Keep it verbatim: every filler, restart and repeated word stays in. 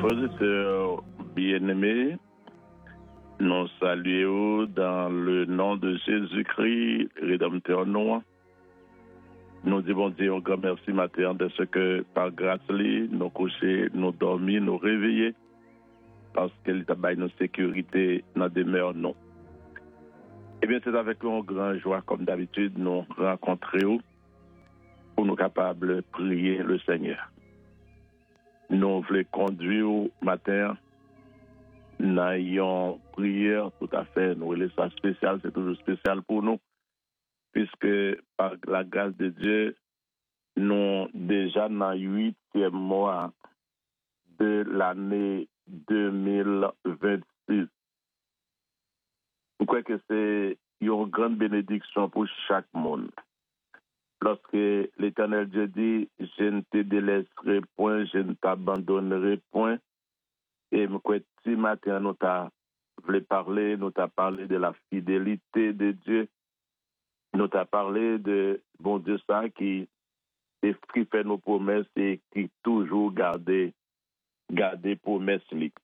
Frères et sœurs bien-aimés, nous saluons dans le nom de Jésus-Christ, Rédempteur nous. Nous disons Dieu un grand merci matin de ce que par grâce, nous coucher, nous dormir, nous réveiller, parce qu'il t'a donné nos sécurité dans demeure non. Eh bien, c'est avec une grande joie, comme d'habitude, nous rencontrons pour nous capables de prier le Seigneur. Nous voulons conduire au matin dans une prière tout à fait, nous voulons ça spécial, c'est toujours spécial pour nous, puisque par la grâce de Dieu, nous déjà dans le huitième mois de l'année deux mille vingt-six. Je crois que c'est une grande bénédiction pour chaque monde. Lorsque l'Éternel Dieu dit, je ne te délaisserai point, je ne t'abandonnerai point. Et je crois que ce matin, nous voulons parler, nous avons parlé de la fidélité de Dieu. Nous avons parlé de bon Dieu ça qui, qui fait nos promesses et qui toujours garde, garde promesses.